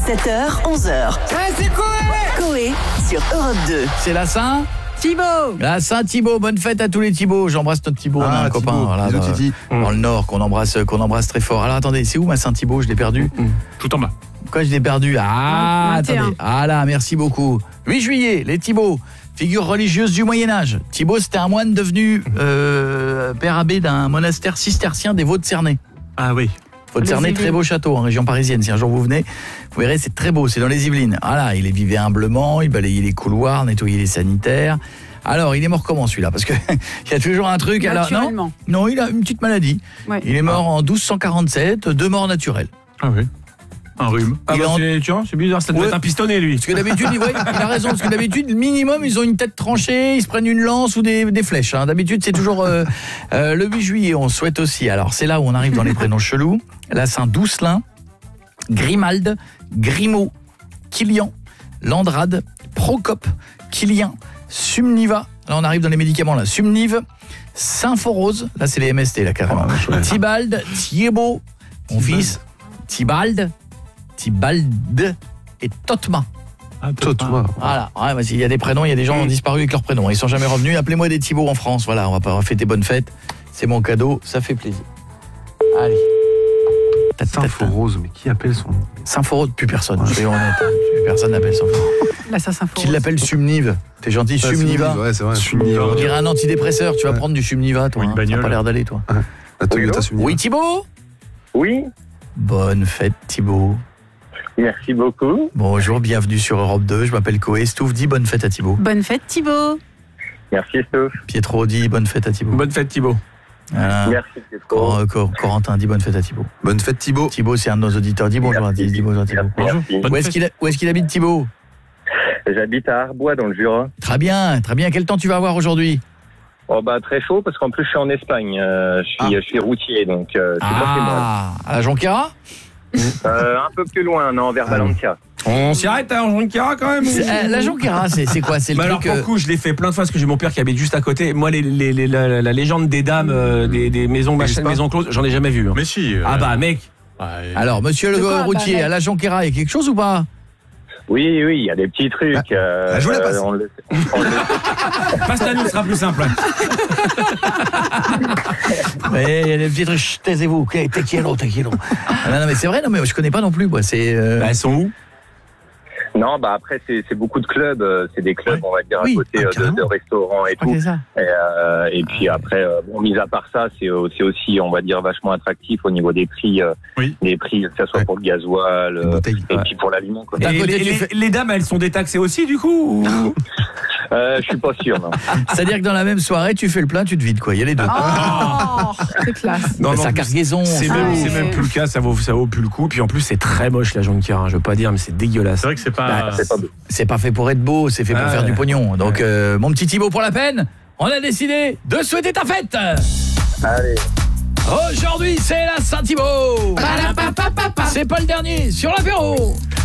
7h, 11h. C'est Coé Coé sur Europe 2. C'est la Saint Thibaut. La Saint Thibaut, bonne fête à tous les Thibauts. J'embrasse notre Thibaut, on a un copain voilà, dans le Nord qu'on embrasse très fort. Alors attendez, c'est où ma Saint Thibaut? Je l'ai perdu. Tout en bas. Pourquoi je l'ai perdu? Attendez. Ah là, merci beaucoup. 8 juillet, les Thibauts, figure religieuse du Moyen-Âge. Thibaut, c'était un moine devenu père abbé d'un monastère cistercien des Vaux-de-Cernay. Ah oui. Vaux-de-Cernay, très beau château en région parisienne. Si un jour vous venez, vous verrez, c'est très beau, c'est dans les Yvelines. Voilà, il vivait humblement, il balayait les couloirs, nettoyait les sanitaires. Alors, il est mort comment celui-là? Parce que il y a toujours un truc. Alors, non, il a une petite maladie. Ouais. Il est mort en 1247, 2 morts naturelles. Ah oui. Un rhume. C'est bizarre, ça devait être un pistonné lui. Parce que d'habitude, il a raison, parce que d'habitude, minimum, ils ont une tête tranchée, ils se prennent une lance ou des flèches. Hein. D'habitude, c'est toujours le 8 juillet, on souhaite aussi. Alors, c'est là où on arrive dans les prénoms chelous. Là, Saint Doucelin, Grimalde, Grimaud, Kilian, Landrade, Procope, Kilien, Sumniva. Là, on arrive dans les médicaments, là. Sumnive, Symphorose, là, c'est les MST, là, carrément. Tybalt, Thiébaut, mon fils, Tybald et Totma. Totma. Voilà, ouais, il y a des prénoms, il y a des gens qui ont disparu avec leurs prénoms. Ils sont jamais revenus. Appelez-moi des Thibaut en France. Voilà, on va fêter bonne fête. C'est mon cadeau, ça fait plaisir. Allez. Symphorose, mais qui appelle son nom? Symphorose, plus personne, soyons honnêtes. Plus personne n'appelle Symphorose. Qui l'appelle Sumnive. T'es gentil, Sumniva. Ouais, c'est vrai. Sumniva. On dirait un antidépresseur. Tu vas prendre du Sumniva, toi. T'as pas l'air d'aller, toi. La Toyota Sumniva. Oui, Thibaut? Oui. Bonne fête, Thibaut. Merci beaucoup. Bonjour, bienvenue sur Europe 2. Je m'appelle Coé. Stouff dit bonne fête à Thibaut. Bonne fête, Thibaut. Merci, Stouff. Pietro dit bonne fête à Thibaut. Bonne fête, Thibaut. Voilà. Merci, Pietro. Corentin dit bonne fête à Thibaut. Bonne fête, Thibaut. Thibaut, c'est un de nos auditeurs. Dis bonjour à Thibaut. Dis bonjour à Thibaut. Bonjour. Où est-ce qu'il habite, Thibaut? J'habite à Arbois, dans le Jura. Très bien, très bien. Quel temps tu vas avoir aujourd'hui? Oh bah très chaud parce qu'en plus je suis en Espagne. Je suis routier, donc c'est pas chez moi. À la Jonquera? Un peu plus loin, non, vers Valencia. On s'y arrête à Jonquera quand même. La Jonquera, c'est quoi? C'est le truc. Alors pour le coup, je l'ai fait plein de fois parce que j'ai mon père qui habite juste à côté. Moi, la légende des dames, des maisons machin, maisons closes, j'en ai jamais vu. Hein. Mais si. Ah bah mec. Alors, monsieur le routier, à la Jonquera, il y a quelque chose ou pas? Oui, il y a des petits trucs. Je vous la passe. Passe-la nous, ce sera plus simple. Il y a des petits trucs. Chut, taisez-vous. Tequilo. Non, mais c'est vrai, non, mais je connais pas non plus. Quoi. Elles sont où? Non, bah après c'est beaucoup de clubs, c'est des clubs on va dire à côté de restaurants et tout. Ça. Et puis après, mis à part ça, c'est aussi on va dire vachement attractif au niveau des prix, des prix que ce soit pour le gasoil et puis pour l'aliment. Quoi. Et les dames, elles sont détaxées aussi du coup ou... Je suis pas sûr. Non. C'est-à-dire que dans la même soirée, tu fais le plein, tu te vides quoi. Il y a les deux. Oh, c'est classe. Non, sa cargaison. C'est même plus le cas, ça vaut plus le coup. Puis en plus, c'est très moche la Jonquera. Hein, je veux pas dire, mais c'est dégueulasse. C'est vrai que c'est pas beau. C'est pas fait pour être beau, c'est fait pour faire du pognon. Donc, mon petit Thibaut, pour la peine, on a décidé de souhaiter ta fête. Allez. Aujourd'hui, c'est la Saint-Thibaut. C'est pas le dernier sur l'apéro.